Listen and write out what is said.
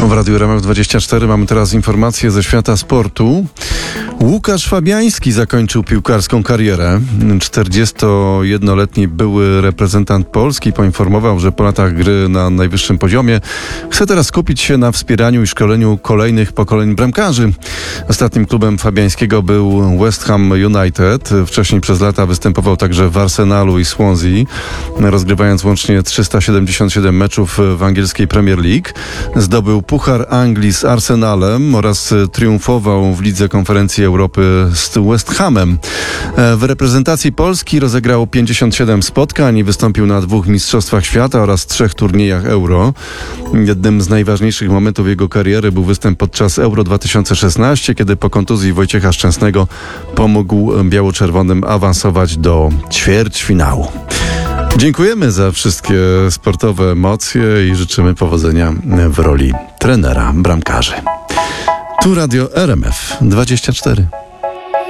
W Radiu RMF24 mamy teraz informacje ze świata sportu. Łukasz Fabiański zakończył piłkarską karierę. 41-letni były reprezentant Polski poinformował, że po latach gry na najwyższym poziomie chce teraz skupić się na wspieraniu i szkoleniu kolejnych pokoleń bramkarzy. Ostatnim klubem Fabiańskiego był West Ham United. Wcześniej przez lata występował także w Arsenalu i Swansea, rozgrywając łącznie 377 meczów w angielskiej Premier League. Zdobył Puchar Anglii z Arsenalem oraz triumfował w Lidze Konferencji Europy z West Hamem. W reprezentacji Polski rozegrał 57 spotkań i wystąpił na 2 mistrzostwach świata oraz 3 turniejach Euro. Jednym z najważniejszych momentów jego kariery był występ podczas Euro 2016, kiedy po kontuzji Wojciecha Szczęsnego pomógł biało-czerwonym awansować do ćwierćfinału. Dziękujemy za wszystkie sportowe emocje i życzymy powodzenia w roli trenera bramkarzy. Tu Radio RMF 24.